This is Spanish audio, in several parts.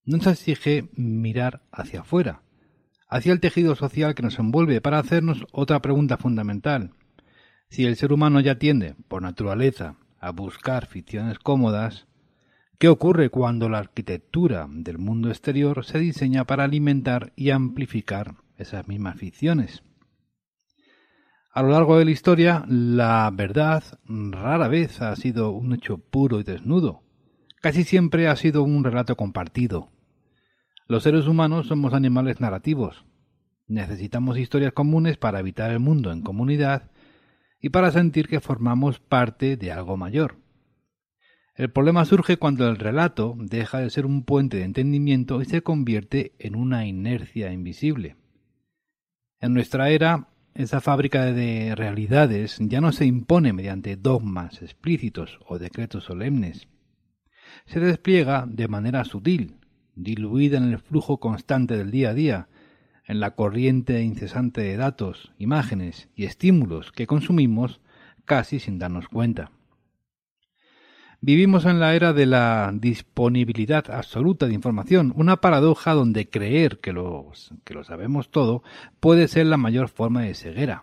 nos exige mirar hacia afuera, hacia el tejido social que nos envuelve, para hacernos otra pregunta fundamental. Si el ser humano ya tiende, por naturaleza, a buscar ficciones cómodas, ¿qué ocurre cuando la arquitectura del mundo exterior se diseña para alimentar y amplificar esas mismas ficciones? A lo largo de la historia, la verdad rara vez ha sido un hecho puro y desnudo. Casi siempre ha sido un relato compartido. Los seres humanos somos animales narrativos. Necesitamos historias comunes para habitar el mundo en comunidad y para sentir que formamos parte de algo mayor. El problema surge cuando el relato deja de ser un puente de entendimiento y se convierte en una inercia invisible. En nuestra era, esa fábrica de realidades ya no se impone mediante dogmas explícitos o decretos solemnes. Se despliega de manera sutil, diluida en el flujo constante del día a día, en la corriente incesante de datos, imágenes y estímulos que consumimos casi sin darnos cuenta. Vivimos en la era de la disponibilidad absoluta de información, una paradoja donde creer que lo sabemos todo puede ser la mayor forma de ceguera.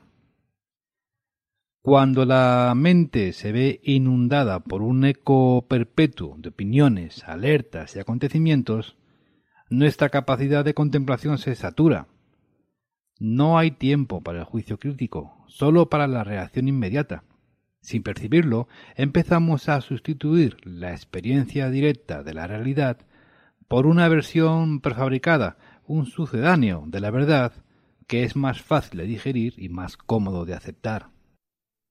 Cuando la mente se ve inundada por un eco perpetuo de opiniones, alertas y acontecimientos, nuestra capacidad de contemplación se satura. No hay tiempo para el juicio crítico, solo para la reacción inmediata. Sin percibirlo, empezamos a sustituir la experiencia directa de la realidad por una versión prefabricada, un sucedáneo de la verdad que es más fácil de digerir y más cómodo de aceptar.